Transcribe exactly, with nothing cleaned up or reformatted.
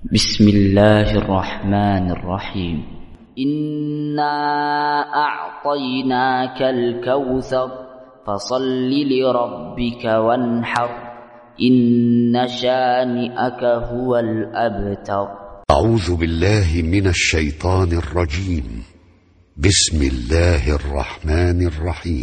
بسم الله الرحمن الرحيم. إنا أعطيناك الكوثر فصل لربك وانحر إن شانئك هو الأبتر. أعوذ بالله من الشيطان الرجيم. بسم الله الرحمن الرحيم.